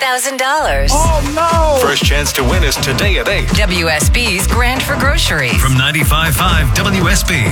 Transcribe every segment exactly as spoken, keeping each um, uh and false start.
thousand dollars. Oh, no! First chance to win is today at eight. W S B's Grant for Groceries. From ninety-five point five W S B.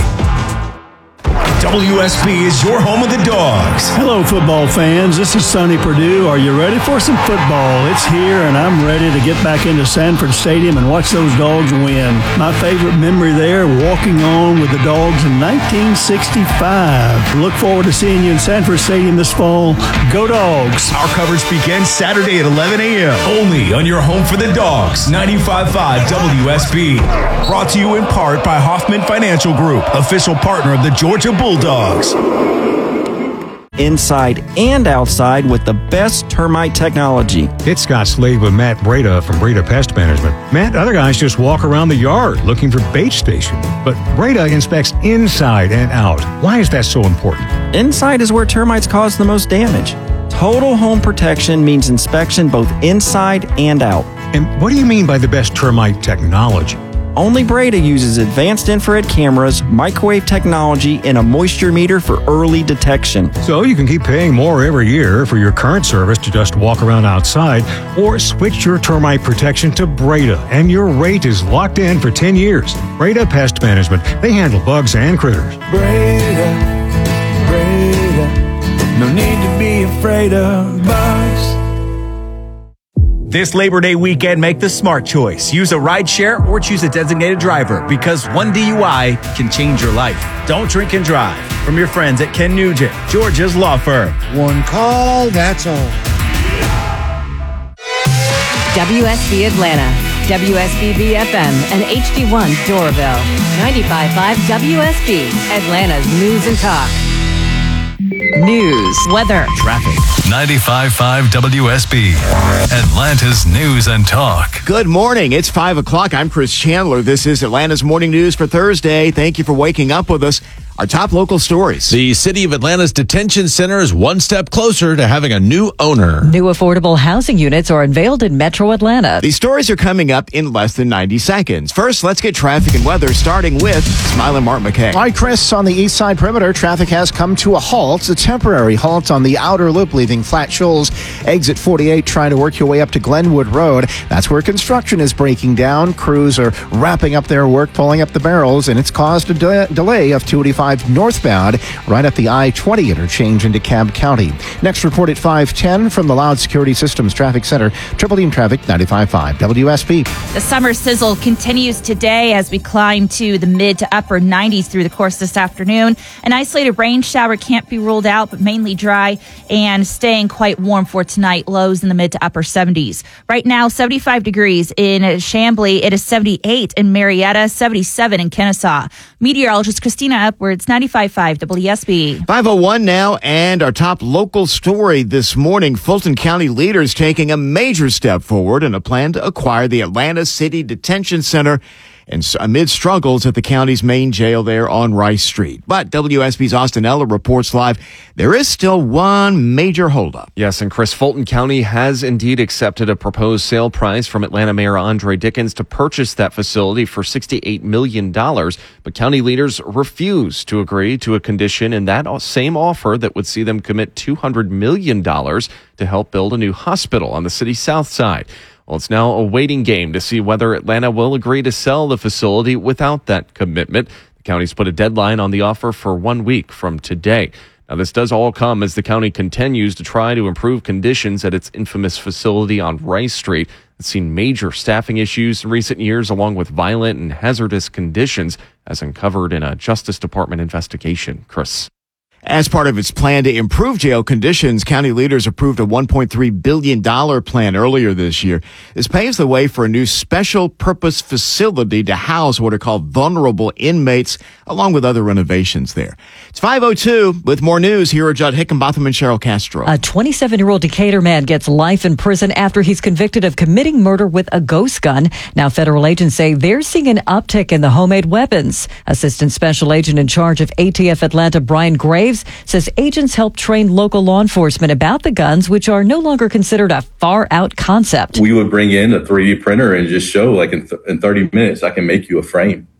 W S B is your home of the Dogs. Hello, football fans. This is Sonny Perdue. Are you ready for some football? It's here, and I'm ready to get back into Sanford Stadium and watch those Dogs win. My favorite memory there, walking on with the Dogs in nineteen sixty-five. Look forward to seeing you in Sanford Stadium this fall. Go Dogs! Our coverage begins Saturday at eleven a.m. Only on your home for the Dogs, ninety-five point five W S B. Brought to you in part by Hoffman Financial Group, official partner of the Georgia Bulldogs. Inside and outside with the best termite technology. It's Scott Slade with Matt Breda from Breda Pest Management. Matt, other guys just walk around the yard looking for bait station, but Breda inspects inside and out. Why is that so important? Inside is where termites cause the most damage. Total home protection means inspection both inside and out. And what do you mean by the best termite technology? Only Breda uses advanced infrared cameras, microwave technology, and a moisture meter for early detection. So you can keep paying more every year for your current service to just walk around outside, or switch your termite protection to Breda, and your rate is locked in for ten years. Breda Pest Management. They handle bugs and critters. Breda, Breda, no need to be afraid of bugs. This Labor Day weekend, make the smart choice. Use a rideshare or choose a designated driver, because one D U I can change your life. Don't drink and drive. From your friends at Ken Nugent, Georgia's law firm. One call, that's all. W S B Atlanta, W S B B F M, and H D one Doraville. ninety-five point five W S B, Atlanta's news and talk. News, weather, traffic. ninety-five point five W S B, Atlanta's news and talk. Good morning. It's five o'clock. I'm Chris Chandler. This is Atlanta's morning news for Thursday. Thank you for waking up with us. Our top local stories. The City of Atlanta's detention center is one step closer to having a new owner. New affordable housing units are unveiled in Metro Atlanta. These stories are coming up in less than ninety seconds. First, let's get traffic and weather, starting with Smiling Mark McKay. All right, Chris, on the east side perimeter, traffic has come to a halt. A temporary halt on the outer loop, leaving Flat Shoals, exit forty-eight, trying to work your way up to Glenwood Road. That's where construction is breaking down. Crews are wrapping up their work, pulling up the barrels, and it's caused a de- delay of two eighty-five northbound right at the I twenty interchange into Cobb County. Next report at five ten from the Loud Security Systems Traffic Center. Triple Team Traffic, ninety-five point five W S B. The summer sizzle continues today as we climb to the mid to upper nineties through the course this afternoon. An isolated rain shower can't be ruled out, but mainly dry and staying quite warm for tonight. Lows in the mid to upper seventies. Right now, seventy-five degrees in Chamblee. It is seventy-eight in Marietta, seventy-seven in Kennesaw. Meteorologist Christina Upwards, ninety-five point five W S B. five oh one now, and our top local story this morning. Fulton County leaders taking a major step forward in a plan to acquire the Atlanta City Detention Center, and amid struggles at the county's main jail there on Rice Street. But W S B's Austin Eller reports live, there is still one major holdup. Yes, and Chris, Fulton County has indeed accepted a proposed sale price from Atlanta Mayor Andre Dickens to purchase that facility for sixty-eight million dollars. But county leaders refuse to agree to a condition in that same offer that would see them commit two hundred million dollars to help build a new hospital on the city's south side. Well, it's now a waiting game to see whether Atlanta will agree to sell the facility without that commitment. The county's put a deadline on the offer for one week from today. Now, this does all come as the county continues to try to improve conditions at its infamous facility on Rice Street. It's seen major staffing issues in recent years, along with violent and hazardous conditions, as uncovered in a Justice Department investigation. Chris. As part of its plan to improve jail conditions, county leaders approved a one point three billion dollars plan earlier this year. This paves the way for a new special purpose facility to house what are called vulnerable inmates, along with other renovations there. It's five oh two. With more news, here are Judd Hickenbotham and Cheryl Castro. A twenty-seven-year-old Decatur man gets life in prison after he's convicted of committing murder with a ghost gun. Now, federal agents say they're seeing an uptick in the homemade weapons. Assistant Special Agent in charge of A T F Atlanta, Brian Graves, says agents help train local law enforcement about the guns, which are no longer considered a far-out concept. We would bring in a three D printer and just show, like, in, th- in thirty minutes, I can make you a frame.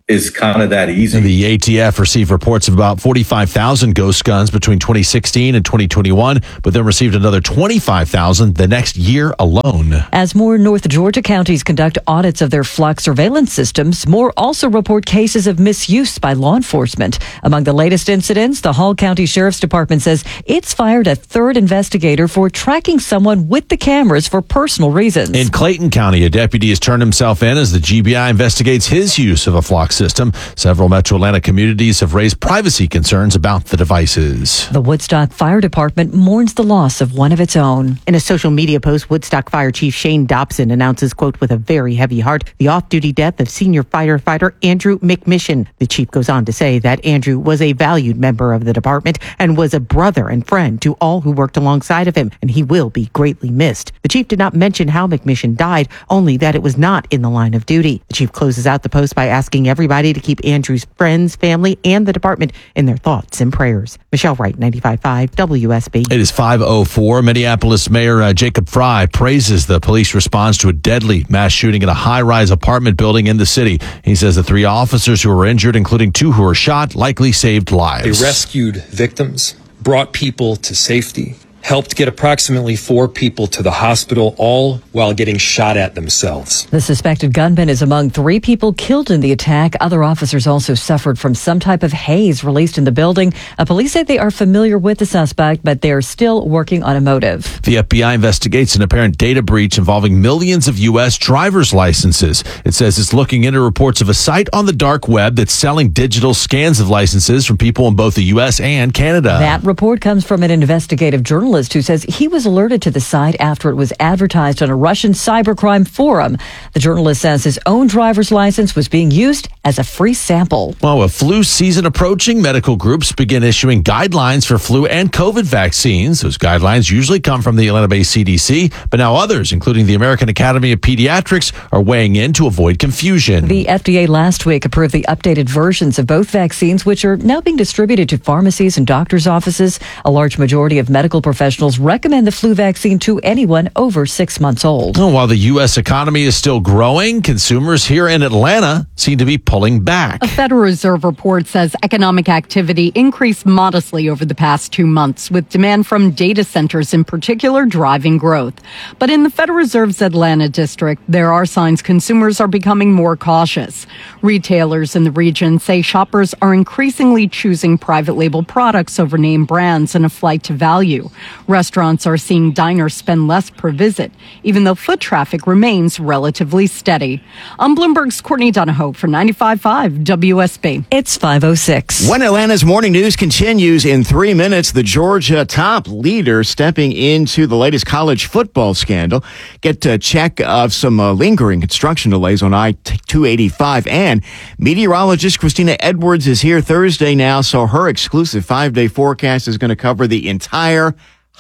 is kind of that easy. The A T F received reports of about forty-five thousand ghost guns between twenty sixteen and twenty twenty-one, but then received another twenty-five thousand the next year alone. As more North Georgia counties conduct audits of their flock surveillance systems, more also report cases of misuse by law enforcement. Among the latest incidents, the Hall County Sheriff's Department says it's fired a third investigator for tracking someone with the cameras for personal reasons. In Clayton County, a deputy has turned himself in as the G B I investigates his use of a flock system. Several Metro Atlanta communities have raised privacy concerns about the devices. The Woodstock Fire Department mourns the loss of one of its own. In a social media post, Woodstock Fire Chief Shane Dobson announces, quote, with a very heavy heart, the off-duty death of senior firefighter Andrew McMission. The chief goes on to say that Andrew was a valued member of the department and was a brother and friend to all who worked alongside of him, and he will be greatly missed. The chief did not mention how McMission died, only that it was not in the line of duty. The chief closes out the post by asking everybody to keep Andrew's friends, family, and the department in their thoughts and prayers. Michelle Wright, ninety-five point five W S B. It is five oh four. Minneapolis Mayor uh, Jacob Fry praises the police response to a deadly mass shooting in a high-rise apartment building in the city. He says the three officers who were injured, including two who were shot, likely saved lives. They rescued victims, brought people to safety, helped get approximately four people to the hospital, all while getting shot at themselves. The suspected gunman is among three people killed in the attack. Other officers also suffered from some type of haze released in the building. Uh, police say they are familiar with the suspect, but they are still working on a motive. The F B I investigates an apparent data breach involving millions of U S driver's licenses. It says it's looking into reports of a site on the dark web that's selling digital scans of licenses from people in both the U S and Canada. That report comes from an investigative journalist who says he was alerted to the site after it was advertised on a Russian cybercrime forum. The journalist says his own driver's license was being used as a free sample. Well, with flu season approaching, medical groups begin issuing guidelines for flu and COVID vaccines. Those guidelines usually come from the Atlanta-based C D C, but now others, including the American Academy of Pediatrics, are weighing in to avoid confusion. The F D A last week approved the updated versions of both vaccines, which are now being distributed to pharmacies and doctors' offices. A large majority of medical professionals recommend the flu vaccine to anyone over six months old. Oh, while the U S economy is still growing, consumers here in Atlanta seem to be pulling back. A Federal Reserve report says economic activity increased modestly over the past two months, with demand from data centers in particular driving growth. But in the Federal Reserve's Atlanta district, there are signs consumers are becoming more cautious. Retailers in the region say shoppers are increasingly choosing private label products over name brands in a flight to value. Restaurants are seeing diners spend less per visit, even though foot traffic remains relatively steady. I'm Bloomberg's Courtney Donahoe for ninety-five point five W S B. It's five oh six. When Atlanta's morning news continues in three minutes, the Georgia top leader stepping into the latest college football scandal. Get a check of some uh, lingering construction delays on I two eighty-five. And meteorologist Christina Edwards is here Thursday now, so her exclusive five-day forecast is going to cover the entire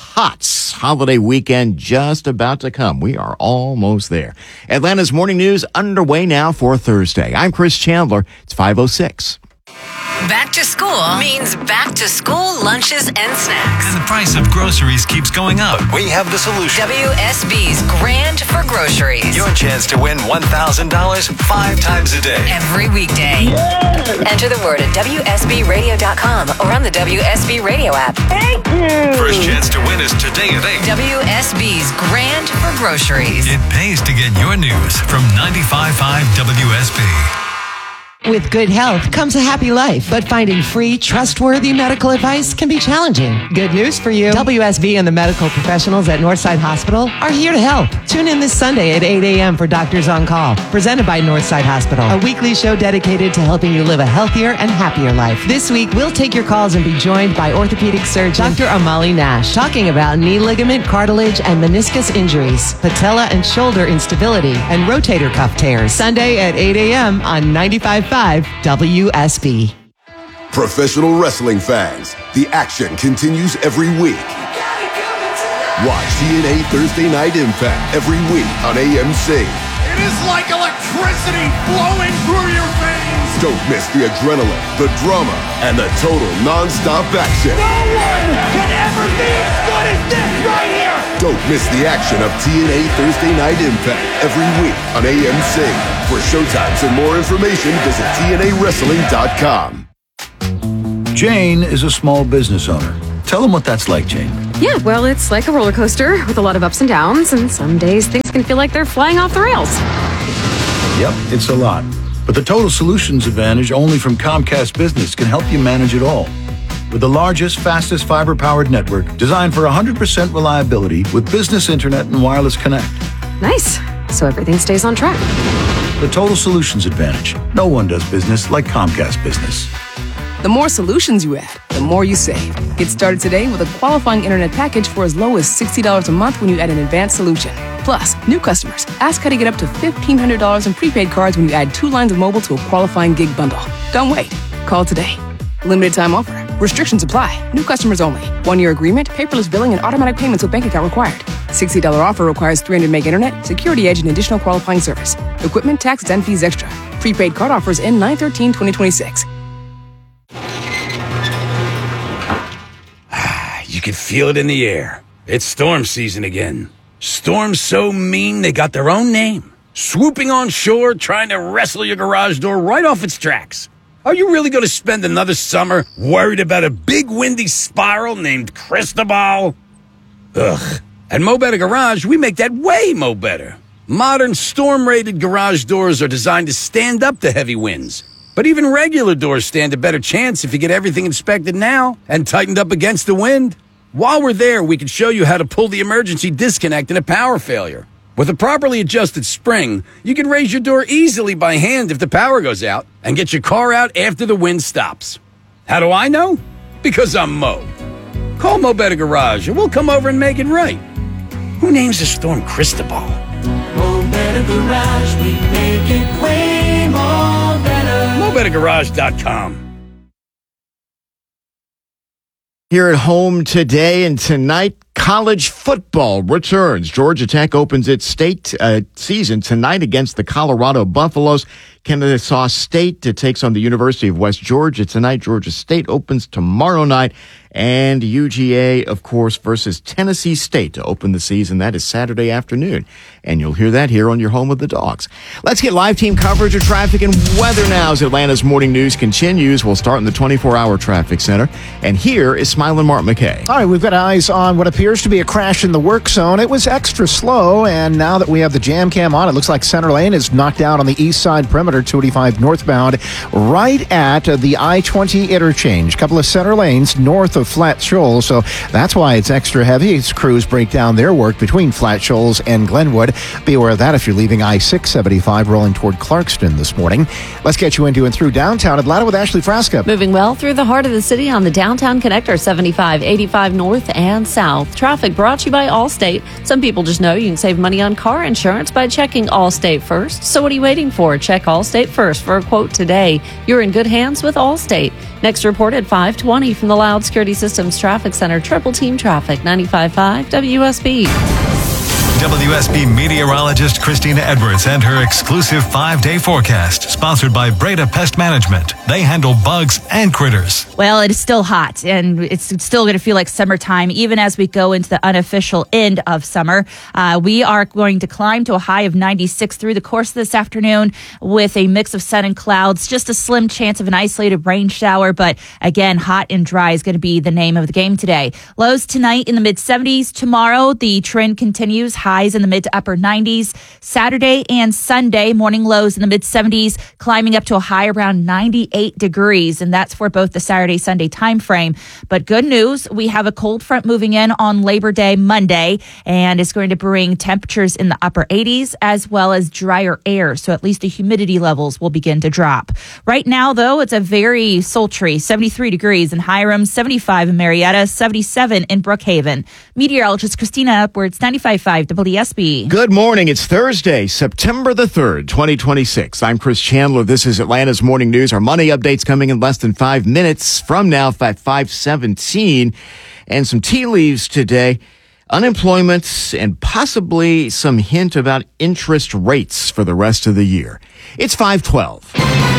HOTS holiday weekend just about to come. We are almost there. Atlanta's morning news underway now for Thursday. I'm Chris Chandler. It's five oh six. Back to school means back to school lunches and snacks. And the price of groceries keeps going up. We have the solution. W S B's Grand for Groceries. Your chance to win one thousand dollars five times a day. Every weekday. Yeah. Enter the word at W S B radio dot com or on the W S B Radio app. Thank you. First chance to win is today at eight. W S B's Grand for Groceries. It pays to get your news from ninety-five point five W S B. With good health comes a happy life, but finding free, trustworthy medical advice can be challenging. Good news for you. W S B and the medical professionals at Northside Hospital are here to help. Tune in this Sunday at eight a.m. for Doctors on Call, presented by Northside Hospital, a weekly show dedicated to helping you live a healthier and happier life. This week, we'll take your calls and be joined by orthopedic surgeon Doctor Amali Nash, talking about knee ligament, cartilage, and meniscus injuries, patella and shoulder instability, and rotator cuff tears. Sunday at eight a.m. on ninety-five point five W S B. Professional wrestling fans, the action continues every week. Watch T N A Thursday Night Impact every week on A M C. It is like electricity flowing through your veins. Don't miss the adrenaline, the drama, and the total non-stop action. No one can ever be as good as this right here. Don't miss the action of T N A Thursday Night Impact every week on A M C. For showtimes and more information, visit T N A wrestling dot com. Jane is a small business owner. Tell them what that's like, Jane. Yeah, well, it's like a roller coaster with a lot of ups and downs, and some days things can feel like they're flying off the rails. Yep, it's a lot. But the Total Solutions Advantage only from Comcast Business can help you manage it all. With the largest, fastest fiber-powered network designed for one hundred percent reliability with business internet and wireless connect. Nice. So everything stays on track. The Total Solutions Advantage. No one does business like Comcast Business. The more solutions you add, the more you save. Get started today with a qualifying internet package for as low as sixty dollars a month when you add an advanced solution. Plus, new customers, ask how to get up to fifteen hundred dollars in prepaid cards when you add two lines of mobile to a qualifying gig bundle. Don't wait. Call today. Limited time offer. Restrictions apply. New customers only. One-year agreement, paperless billing, and automatic payments with bank account required. sixty dollars offer requires three hundred meg internet, security edge, and additional qualifying service. Equipment, taxes, and fees extra. Prepaid card offers end nine thirteen twenty twenty-six. You can feel it in the air. It's storm season again. Storms so mean they got their own name. Swooping on shore, trying to wrestle your garage door right off its tracks. Are you really going to spend another summer worried about a big windy spiral named Cristobal? Ugh. At Mo Better Garage, we make that way mo better. Modern storm-rated garage doors are designed to stand up to heavy winds. But even regular doors stand a better chance if you get everything inspected now and tightened up against the wind. While we're there, we can show you how to pull the emergency disconnect in a power failure. With a properly adjusted spring, you can raise your door easily by hand if the power goes out and get your car out after the wind stops. How do I know? Because I'm Mo. Call Mo Better Garage and we'll come over and make it right. Who names the storm Cristobal? Mo Better Garage, we make it way more better. Mo Better Garage dot com. Here at home today and tonight, college football returns. Georgia Tech opens its state uh, season tonight against the Colorado Buffaloes. Kennesaw State uh, takes on the University of West Georgia tonight. Georgia State opens tomorrow night. And U G A, of course, versus Tennessee State to open the season. That is Saturday afternoon. And you'll hear that here on your home of the Dogs. Let's get live team coverage of traffic and weather now as Atlanta's morning news continues. We'll start in the twenty-four hour traffic center. And here is Smiling Mark McKay. All right, we've got eyes on what appears to be a crash in the work zone. It was extra slow, and now that we have the jam cam on, it looks like center lane is knocked out on the east side perimeter, two eighty-five northbound, right at the I twenty interchange. Couple of center lanes north of Flat Shoals, so that's why it's extra heavy. As crews break down their work between Flat Shoals and Glenwood. Be aware of that if you're leaving I six seventy-five rolling toward Clarkston this morning. Let's get you into and through downtown Atlanta with Ashley Frasca. Moving well through the heart of the city on the Downtown Connector, seventy-five eighty-five north and south. Traffic brought to you by Allstate. Some people just know you can save money on car insurance by checking Allstate first. So what are you waiting for? Check Allstate first for a quote today. You're in good hands with Allstate. Next report at five twenty from the Loud Security Systems Traffic Center. Triple Team Traffic, ninety-five point five W S B. W S B meteorologist Christina Edwards and her exclusive five-day forecast, sponsored by Breda Pest Management. They handle bugs and critters. Well, it is still hot, and it's still going to feel like summertime, even as we go into the unofficial end of summer. Uh, we are going to climb to a high of ninety-six through the course of this afternoon with a mix of sun and clouds. Just a slim chance of an isolated rain shower, but again, hot and dry is going to be the name of the game today. Lows tonight in the mid-seventies. Tomorrow, the trend continues. Highs in the mid to upper nineties. Saturday and Sunday, morning lows in the mid seventies, climbing up to a high around ninety-eight degrees. And that's for both the Saturday, Sunday time frame. But good news, we have a cold front moving in on Labor Day Monday, and it's going to bring temperatures in the upper eighties as well as drier air. So at least the humidity levels will begin to drop. Right now, though, it's a very sultry seventy-three degrees in Hiram, seventy-five in Marietta, seventy-seven in Brookhaven. Meteorologist Christina Edwards, ninety-five point five W S B. Good morning. It's Thursday, September the third, twenty twenty-six. I'm Chris Chandler. This is Atlanta's Morning News. Our money update's coming in less than five minutes from now at five seventeen. And some tea leaves today. Unemployment and possibly some hint about interest rates for the rest of the year. It's five twelve.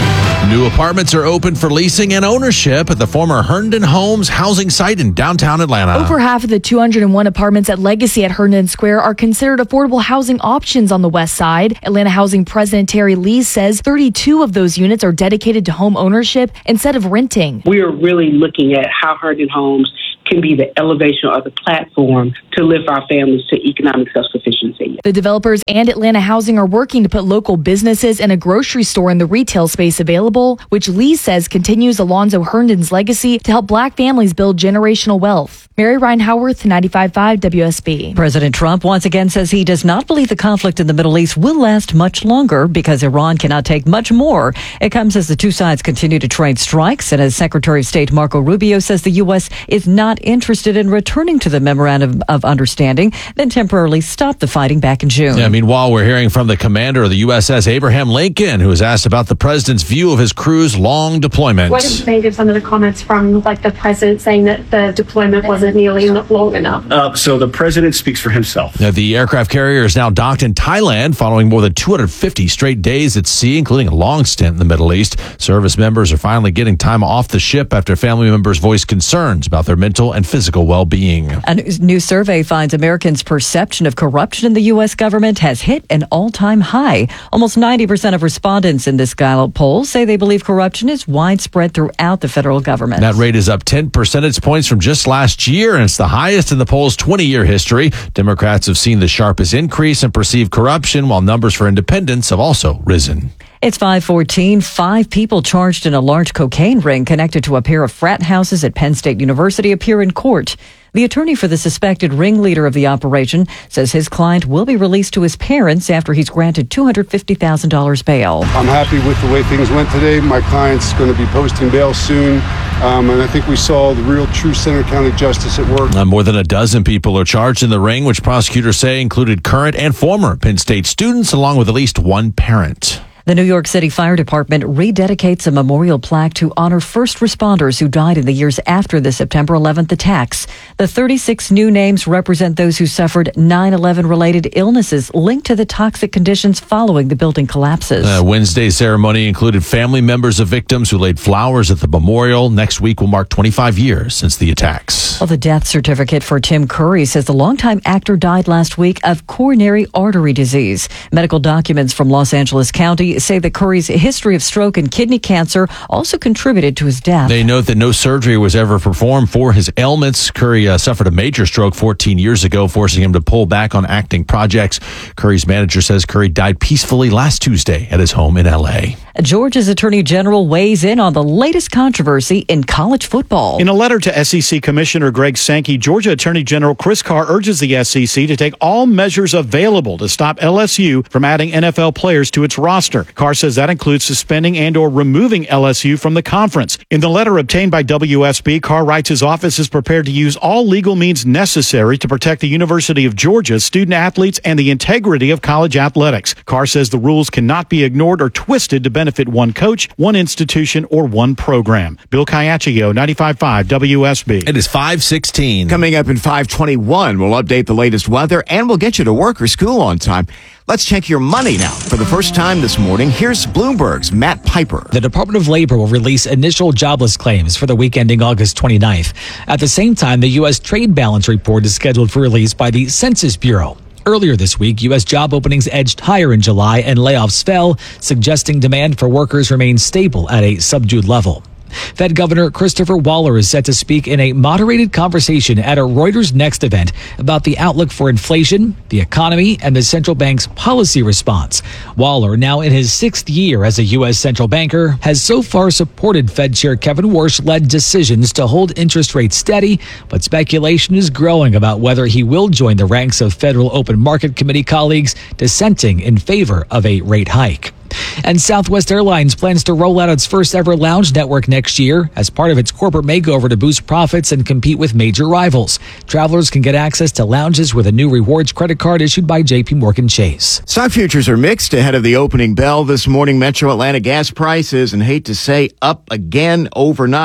New apartments are open for leasing and ownership at the former Herndon Homes housing site in downtown Atlanta. Over half of the two hundred one apartments at Legacy at Herndon Square are considered affordable housing options on the west side. Atlanta Housing President Terry Lee says thirty-two of those units are dedicated to home ownership instead of renting. We are really looking at how Herndon Homes can be the elevation or the platform to lift our families to economic self-sufficiency. The developers and Atlanta Housing are working to put local businesses and a grocery store in the retail space available, which Lee says continues Alonzo Herndon's legacy to help black families build generational wealth. Mary Ryan Howarth, ninety-five point five W S B. President Trump once again says he does not believe the conflict in the Middle East will last much longer because Iran cannot take much more. It comes as the two sides continue to trade strikes, and as Secretary of State Marco Rubio says the U S is not interested in returning to the memorandum of understanding that temporarily stopped the fighting back in June. Yeah, meanwhile, we're hearing from the commander of the U S S Abraham Lincoln, who was asked about the president's view of his crew's long deployment. What did you think of some of the comments from like the president saying that the deployment wasn't nearly long enough? Uh, so the president speaks for himself. Now, the aircraft carrier is now docked in Thailand following more than two hundred fifty straight days at sea, including a long stint in the Middle East. Service members are finally getting time off the ship after family members voiced concerns about their mental and physical well-being. A new survey finds Americans' perception of corruption in the U S government has hit an all-time high. Almost ninety percent of respondents in this Gallup poll say they believe corruption is widespread throughout the federal government. That rate is up ten percentage points from just last year, and it's the highest in the poll's twenty-year history. Democrats have seen the sharpest increase in perceived corruption, while numbers for independents have also risen. It's five fourteen. Five people charged in a large cocaine ring connected to a pair of frat houses at Penn State University appear in court. The attorney for the suspected ringleader of the operation says his client will be released to his parents after he's granted two hundred fifty thousand dollars bail. I'm happy with the way things went today. My client's going to be posting bail soon. Um, and I think we saw the real true Center County justice at work. Uh, more than a dozen people are charged in the ring, which prosecutors say included current and former Penn State students, along with at least one parent. The New York City Fire Department rededicates a memorial plaque to honor first responders who died in the years after the September eleventh attacks. The thirty-six new names represent those who suffered nine eleven related illnesses linked to the toxic conditions following the building collapses. Uh, Wednesday's ceremony included family members of victims who laid flowers at the memorial. Next week will mark twenty-five years since the attacks. Well, the death certificate for Tim Curry says the longtime actor died last week of coronary artery disease. Medical documents from Los Angeles County say that Curry's history of stroke and kidney cancer also contributed to his death. They note that no surgery was ever performed for his ailments. Curry uh, suffered a major stroke fourteen years ago, forcing him to pull back on acting projects. Curry's manager says Curry died peacefully last Tuesday at his home in L A. Georgia's Attorney General weighs in on the latest controversy in college football. In a letter to S E C Commissioner Greg Sankey, Georgia Attorney General Chris Carr urges the S E C to take all measures available to stop L S U from adding N F L players to its roster. Carr says that includes suspending and or removing L S U from the conference. In the letter obtained by W S B, Carr writes his office is prepared to use all legal means necessary to protect the University of Georgia, student athletes, and the integrity of college athletics. Carr says the rules cannot be ignored or twisted to benefit one coach, one institution, or one program. Bill Caiaccio, ninety-five point five W S B. It is five sixteen. Coming up in five twenty-one, we'll update the latest weather and we'll get you to work or school on time. Let's check your money now. For the first time this morning, here's Bloomberg's Matt Piper. The Department of Labor will release initial jobless claims for the week ending August twenty-ninth. At the same time, the U S trade balance report is scheduled for release by the Census Bureau. Earlier this week, U S job openings edged higher in July and layoffs fell, suggesting demand for workers remains stable at a subdued level. Fed Governor Christopher Waller is set to speak in a moderated conversation at a Reuters Next event about the outlook for inflation, the economy, and the central bank's policy response. Waller, now in his sixth year as a U S central banker, has so far supported Fed Chair Kevin Warsh-led decisions to hold interest rates steady, but speculation is growing about whether he will join the ranks of Federal Open Market Committee colleagues dissenting in favor of a rate hike. And Southwest Airlines plans to roll out its first ever lounge network next year as part of its corporate makeover to boost profits and compete with major rivals. Travelers can get access to lounges with a new rewards credit card issued by J P Morgan Chase. Stock futures are mixed ahead of the opening bell this morning. Metro Atlanta gas prices, and hate to say, up again overnight.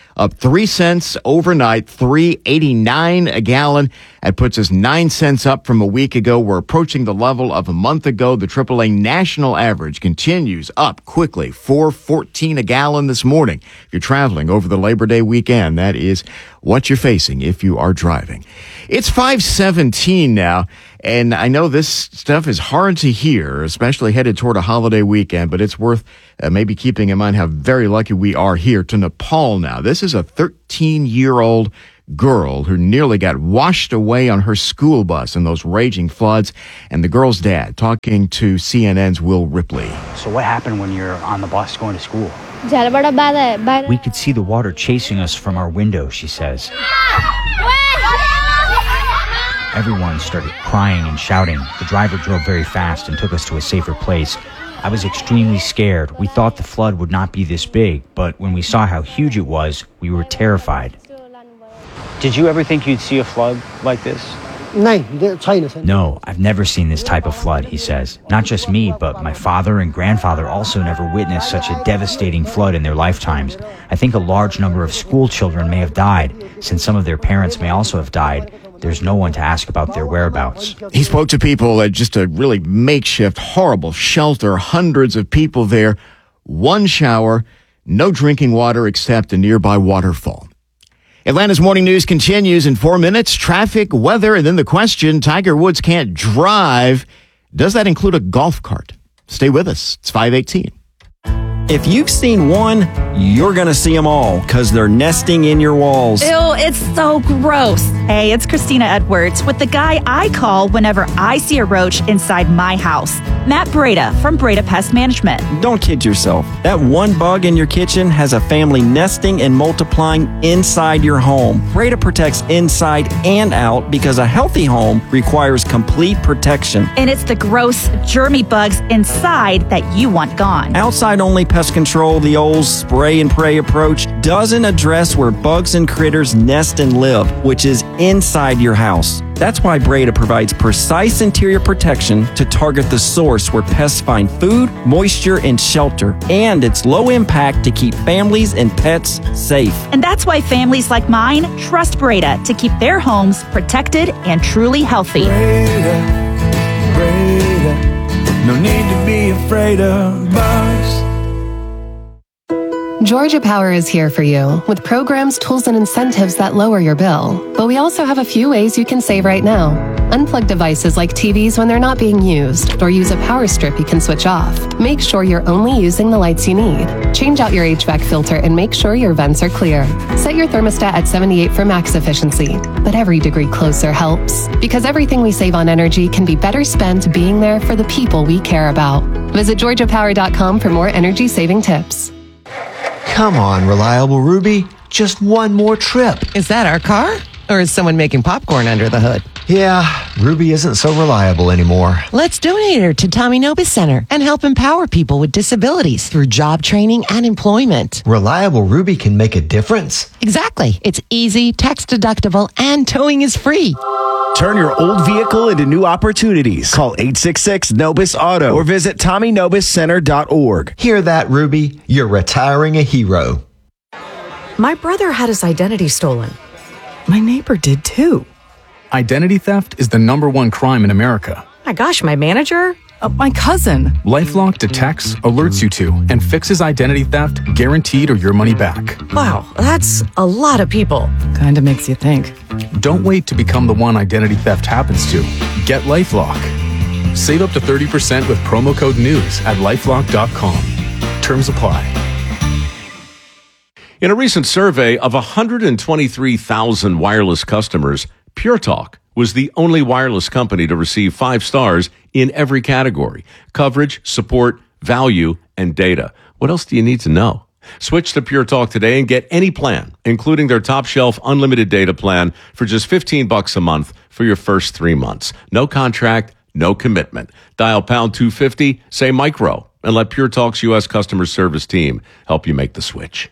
up three cents overnight, three eighty-nine a gallon. That puts us nine cents up from a week ago. We're approaching the level of a month ago. The triple A national average continues up quickly, four fourteen a gallon this morning. If you're traveling over the Labor Day weekend, that is what you're facing if you are driving. It's five seventeen now, and I know this stuff is hard to hear, especially headed toward a holiday weekend, but it's worth uh, maybe keeping in mind how very lucky we are here. To Nepal now. This is a thirteen-year-old girl who nearly got washed away on her school bus in those raging floods, and the girl's dad talking to C N N's Will Ripley. So what happened when you're on the bus going to school? We could see the water chasing us from our window, she says. Everyone started crying and shouting. The driver drove very fast and took us to a safer place. I was extremely scared. We thought the flood would not be this big, but when we saw how huge it was, we were terrified. Did you ever think you'd see a flood like this? No, I've never seen this type of flood, he says. Not just me, but my father and grandfather also never witnessed such a devastating flood in their lifetimes. I think a large number of school children may have died. Since some of their parents may also have died, there's no one to ask about their whereabouts. He spoke to people at just a really makeshift, horrible shelter. Hundreds of people there. One shower, no drinking water except a nearby waterfall. Atlanta's Morning News continues in four minutes. Traffic, weather, and then the question, Tiger Woods can't drive. Does that include a golf cart? Stay with us. It's five eighteen. If you've seen one, you're going to see them all because they're nesting in your walls. Ew, it's so gross. Hey, it's Christina Edwards with the guy I call whenever I see a roach inside my house. Matt Breda from Breda Pest Management. Don't kid yourself. That one bug in your kitchen has a family nesting and multiplying inside your home. Breda protects inside and out because a healthy home requires complete protection. And it's the gross, germy bugs inside that you want gone. Outside-only pest control, the old spray and pray approach, doesn't address where bugs and critters nest and live, which is inside your house. That's why Breda provides precise interior protection to target the source where pests find food, moisture, and shelter. And it's low impact to keep families and pets safe. And that's why families like mine trust Breda to keep their homes protected and truly healthy. Breda, Breda, no need to be afraid of bugs. Georgia Power is here for you with programs, tools, and incentives that lower your bill. But we also have a few ways you can save right now. Unplug devices like T Vs when they're not being used, or use a power strip you can switch off. Make sure you're only using the lights you need. Change out your H V A C filter and make sure your vents are clear. Set your thermostat at seventy-eight for max efficiency. But every degree closer helps, because everything we save on energy can be better spent being there for the people we care about. Visit georgia power dot com for more energy saving tips. Come on, Reliable Ruby. Just one more trip. Is that our car? Or is someone making popcorn under the hood? Yeah, Ruby isn't so reliable anymore. Let's donate her to Tommy Nobis Center and help empower people with disabilities through job training and employment. Reliable Ruby can make a difference. Exactly. It's easy, tax deductible, and towing is free. Turn your old vehicle into new opportunities. Call eight six six Nobis Auto or visit tommy nobis center dot org. Hear that, Ruby? You're retiring a hero. My brother had his identity stolen. My neighbor did too. Identity theft is the number one crime in America. My gosh, my manager? Uh, my cousin. LifeLock detects, alerts you to, and fixes identity theft, guaranteed or your money back. Wow, that's a lot of people. Kinda makes you think. Don't wait to become the one identity theft happens to. Get LifeLock. Save up to thirty percent with promo code NEWS at lifelock dot com. Terms apply. In a recent survey of one hundred twenty-three thousand wireless customers, Pure Talk was the only wireless company to receive five stars in every category: coverage, support, value, and data. What else do you need to know? Switch to Pure Talk today and get any plan, including their top shelf unlimited data plan for just fifteen bucks a month for your first three months. No contract, no commitment. Dial pound two fifty, say micro, and let Pure Talk's U S customer service team help you make the switch.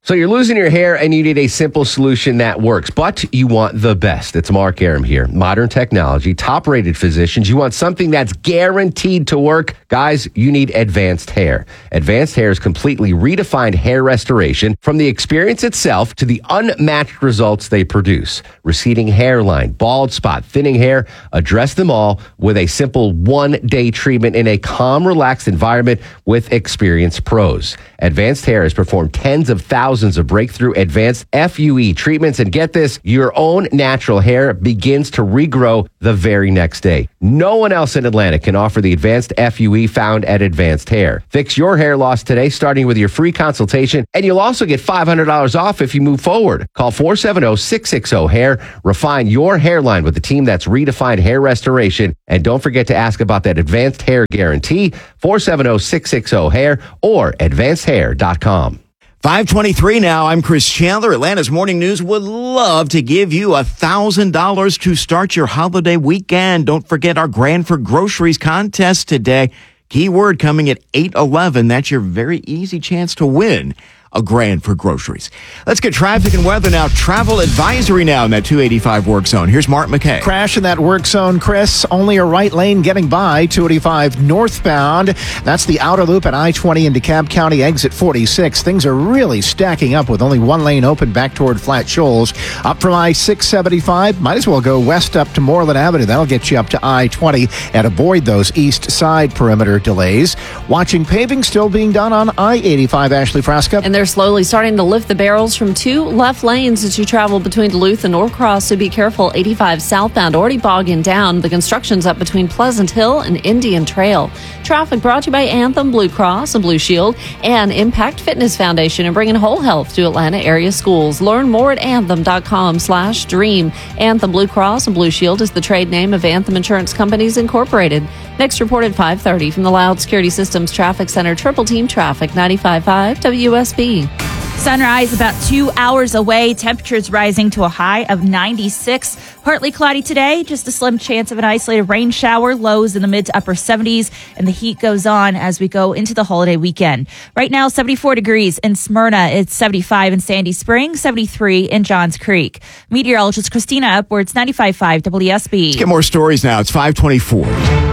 So you're losing your hair and you need a simple solution that works, but you want the best. It's Mark Aram here. Modern technology, top-rated physicians. You want something that's guaranteed to work. Guys, you need Advanced Hair. Advanced Hair's completely redefined hair restoration, from the experience itself to the unmatched results they produce. Receding hairline, bald spot, thinning hair, address them all with a simple one-day treatment in a calm, relaxed environment with experienced pros. Advanced Hair has performed tens of thousands of breakthrough advanced F U E treatments, and get this, your own natural hair begins to regrow the very next day. No one else in Atlanta can offer the advanced F U E found at Advanced Hair. Fix your hair loss today, starting with your free consultation, and you'll also get five hundred dollars off if you move forward. Call four seven zero, six six zero, hair. Refine your hairline with the team that's redefined hair restoration, and don't forget to ask about that Advanced Hair Guarantee, four seven zero, six six zero, hair or advanced hair dot com. five twenty-three now. I'm Chris Chandler. Atlanta's Morning News would love to give you one thousand dollars to start your holiday weekend. Don't forget our Grand for Groceries contest today. Keyword coming at eight eleven. That's your very easy chance to win a grand for groceries. Let's get traffic and weather now. Travel advisory now in that two eighty-five work zone. Here's Mark McKay. Crash in that work zone, Chris. Only a right lane getting by two eighty-five northbound. That's the outer loop at I twenty in DeKalb County, exit forty-six. Things are really stacking up with only one lane open back toward Flat Shoals. Up from I six seventy-five, might as well go west up to Moreland Avenue. That'll get you up to I twenty and avoid those east side perimeter delays. Watching paving still being done on I eighty-five, Ashley Frasca. And they're slowly starting to lift the barrels from two left lanes as you travel between Duluth and Norcross, so be careful. eighty-five southbound already bogging down. The construction's up between Pleasant Hill and Indian Trail. Traffic brought to you by Anthem, Blue Cross and Blue Shield, and Impact Fitness Foundation, and bringing whole health to Atlanta area schools. Learn more at anthem.com slash dream. Anthem Blue Cross and Blue Shield is the trade name of Anthem Insurance Companies Incorporated. Next report at five thirty from the Loud Security Systems Traffic Center. Triple Team Traffic, ninety-five point five W S B. Sunrise about two hours away. Temperatures rising to a high of ninety-six. Partly cloudy today. Just a slim chance of an isolated rain shower. Lows in the mid to upper seventies. And the heat goes on as we go into the holiday weekend. Right now, seventy-four degrees in Smyrna. It's seventy-five in Sandy Springs, seventy-three in Johns Creek. Meteorologist Christina Upwards, ninety-five point five W S B. Let's get more stories now. It's five twenty-four.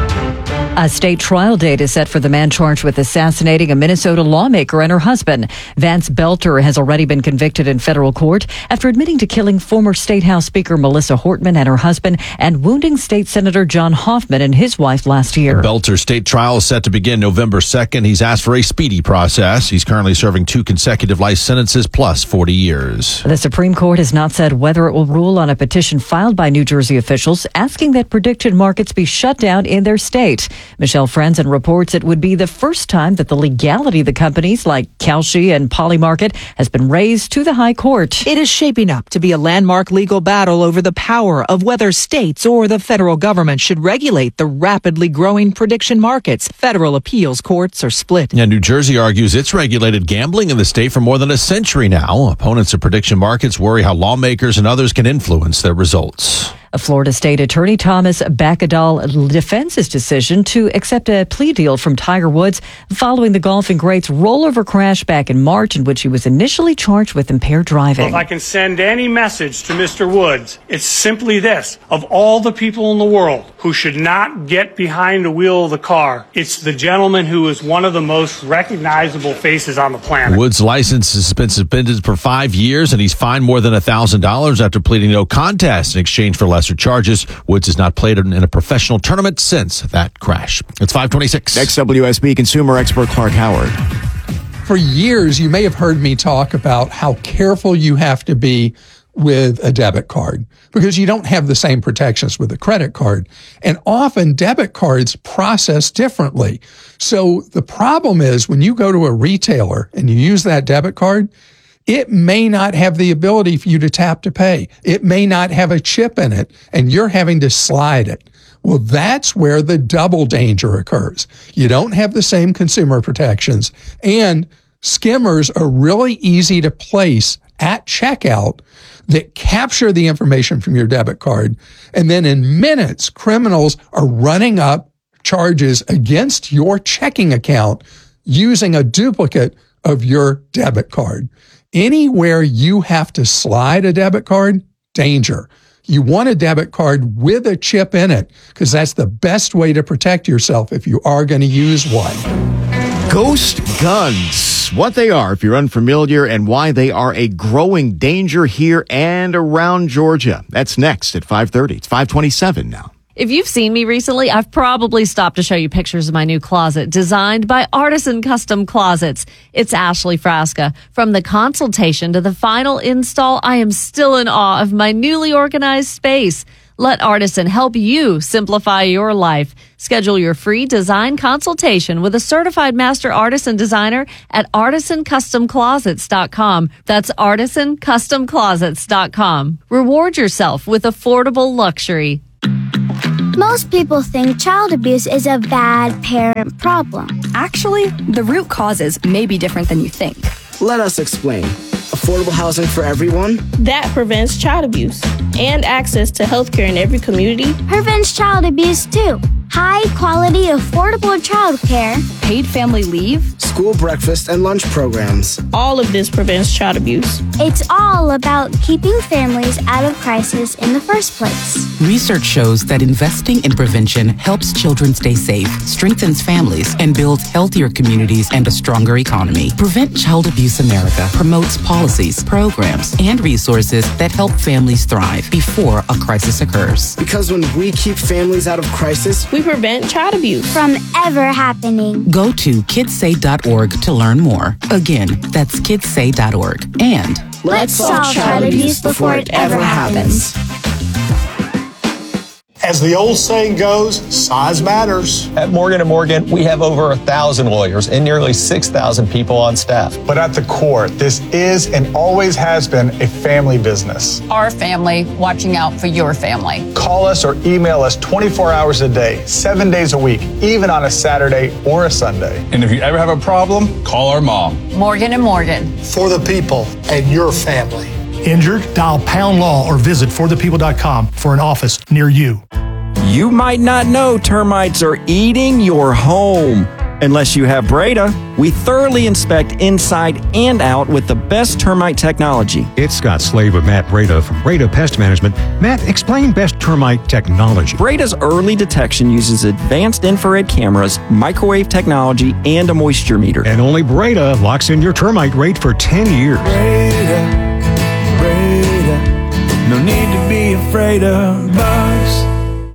A state trial date is set for the man charged with assassinating a Minnesota lawmaker and her husband. Vance Belter has already been convicted in federal court after admitting to killing former State House Speaker Melissa Hortman and her husband and wounding State Senator John Hoffman and his wife last year. Belter's state trial is set to begin November second. He's asked for a speedy process. He's currently serving two consecutive life sentences plus forty years. The Supreme Court has not said whether it will rule on a petition filed by New Jersey officials asking that prediction markets be shut down in their state. Michelle Franzen reports it would be the first time that the legality of the companies like Kalshi and Polymarket has been raised to the High Court. It is shaping up to be a landmark legal battle over the power of whether states or the federal government should regulate the rapidly growing prediction markets. Federal appeals courts are split. And New Jersey argues it's regulated gambling in the state for more than a century now. Opponents of prediction markets worry how lawmakers and others can influence their results. A Florida State Attorney Thomas Bacadal defends his decision to accept a plea deal from Tiger Woods following the golfing great's rollover crash back in March, in which he was initially charged with impaired driving. If I can send any message to Mister Woods, it's simply this. Of all the people in the world who should not get behind the wheel of the car, it's the gentleman who is one of the most recognizable faces on the planet. Woods' license has been suspended for five years, and he's fined more than one thousand dollars after pleading no contest in exchange for lesser charges. Woods has not played in a professional tournament since that crash. It's five twenty-six. Next, W S B consumer expert Clark Howard. For years, you may have heard me talk about how careful you have to be with a debit card because you don't have the same protections with a credit card. And often debit cards process differently. So the problem is when you go to a retailer and you use that debit card, it may not have the ability for you to tap to pay. It may not have a chip in it, and you're having to slide it. Well, that's where the double danger occurs. You don't have the same consumer protections, and skimmers are really easy to place at checkout that capture the information from your debit card, and then in minutes, criminals are running up charges against your checking account using a duplicate of your debit card. Anywhere you have to slide a debit card, danger. You want a debit card with a chip in it because that's the best way to protect yourself if you are going to use one. Ghost guns. What they are, if you're unfamiliar, and why they are a growing danger here and around Georgia. That's next at five thirty. It's five twenty-seven now. If you've seen me recently, I've probably stopped to show you pictures of my new closet designed by Artisan Custom Closets. It's Ashley Frasca. From the consultation to the final install, I am still in awe of my newly organized space. Let Artisan help you simplify your life. Schedule your free design consultation with a certified master artisan designer at artisan custom closets dot com. That's artisan custom closets dot com. Reward yourself with affordable luxury. Most people think child abuse is a bad parent problem. Actually, the root causes may be different than you think. Let us explain. Affordable housing for everyone. That prevents child abuse. And access to healthcare in every community. Prevents child abuse too. High quality, affordable childcare. Paid family leave. School breakfast and lunch programs. All of this prevents child abuse. It's all about keeping families out of crisis in the first place. Research shows that investing in prevention helps children stay safe, strengthens families, and builds healthier communities and a stronger economy. Prevent Child Abuse America promotes policies, programs, and resources that help families thrive before a crisis occurs. Because when we keep families out of crisis, we prevent child abuse from ever happening. Go to kids say dot org to learn more. Again, that's kids say dot org. And let's solve child abuse before it ever happens. As the old saying goes, size matters. At Morgan and Morgan, we have over a thousand lawyers and nearly six thousand people on staff. But at the core, this is and always has been a family business. Our family watching out for your family. Call us or email us twenty-four hours a day, seven days a week, even on a Saturday or a Sunday. And if you ever have a problem, call our mom. Morgan and Morgan. For the people and your family. Injured? Dial pound law or visit for the people dot com for an office near you. You might not know termites are eating your home. Unless you have Breda, we thoroughly inspect inside and out with the best termite technology. It's Scott Slade with Matt Breda from Breda Pest Management. Matt, explain best termite technology. Breda's early detection uses advanced infrared cameras, microwave technology, and a moisture meter. And only Breda locks in your termite rate for ten years. Breda, Breda, no need to be afraid of bugs.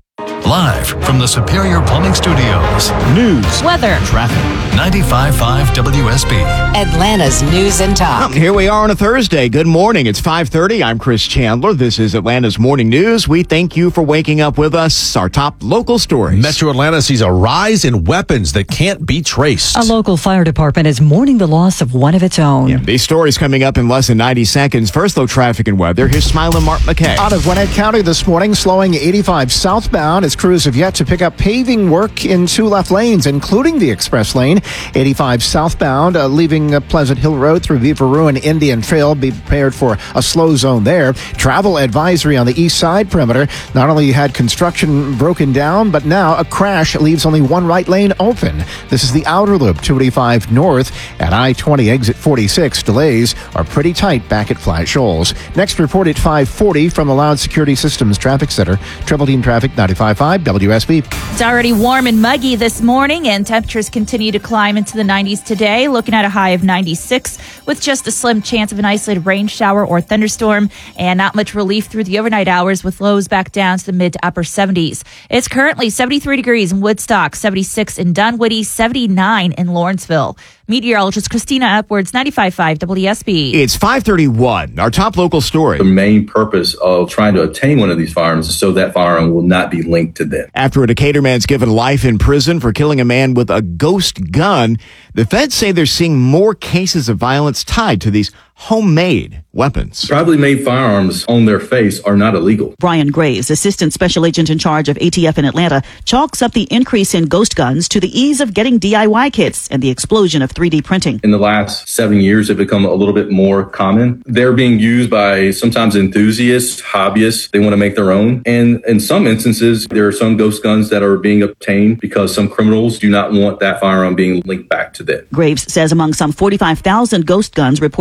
Live from the Superior Plumbing Studios. News, weather, traffic. ninety-five point five W S B. Atlanta's News and Talk. Here we are on a Thursday. Good morning. It's five thirty. I'm Chris Chandler. This is Atlanta's Morning News. We thank you for waking up with us. Our top local stories. Metro Atlanta sees a rise in weapons that can't be traced. A local fire department is mourning the loss of one of its own. Yeah, these stories coming up in less than ninety seconds. First, though, traffic and weather. Here's Smiling Mark McKay. Out of Gwinnett County this morning, slowing eighty-five southbound as crews have yet to pick up paving work in two left lanes, including the express lane. eighty-five southbound, uh, leaving uh, Pleasant Hill Road through Beaver Ruin Indian Trail. Be prepared for a slow zone there. Travel advisory on the east side perimeter. Not only had construction broken down, but now a crash leaves only one right lane open. This is the outer loop, two eighty-five north at I twenty exit forty-six. Delays are pretty tight back at Flat Shoals. Next report at five forty from the Loud Security Systems Traffic Center. Triple Team Traffic ninety-five point five W S B. It's already warm and muggy this morning, and temperatures continue to climb into the nineties today, looking at a high of ninety-six with just a slim chance of an isolated rain shower or thunderstorm, and not much relief through the overnight hours with lows back down to the mid to upper seventies. It's currently seventy-three degrees in Woodstock, seventy-six in Dunwoody, seventy-nine in Lawrenceville. Meteorologist Christina Upwards, ninety-five point five W S B. It's five thirty-one. Our top local story. The main purpose of trying to obtain one of these firearms is so that firearm will not be linked to them. After a Decatur man's given life in prison for killing a man with a ghost gun, the feds say they're seeing more cases of violence tied to these homemade weapons. Privately made firearms on their face are not illegal. Brian Graves, assistant special agent in charge of A T F in Atlanta, chalks up the increase in ghost guns to the ease of getting D I Y kits and the explosion of three D printing. In the last seven years, they've become a little bit more common. They're being used by sometimes enthusiasts, hobbyists. They want to make their own. And in some instances, there are some ghost guns that are being obtained because some criminals do not want that firearm being linked back to them. Graves says among some forty-five thousand ghost guns reported over seven